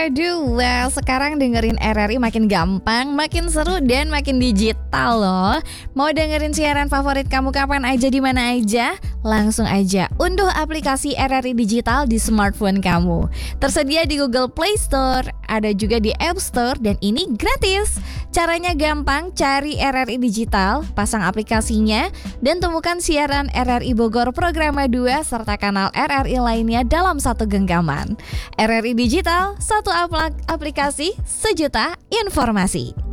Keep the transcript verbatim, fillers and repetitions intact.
dua. Sekarang dengerin R R I makin gampang, makin seru, dan makin digital loh. Mau dengerin siaran favorit kamu kapan aja, di mana aja? Langsung aja unduh aplikasi R R I Digital di smartphone kamu. Tersedia di Google Play Store, ada juga di App Store, dan ini gratis. Caranya gampang, cari R R I Digital, pasang aplikasinya, dan temukan siaran R R I Bogor Programa dua serta kanal R R I lainnya dalam satu genggaman. R R I Digital, satu aplikasi, sejuta informasi.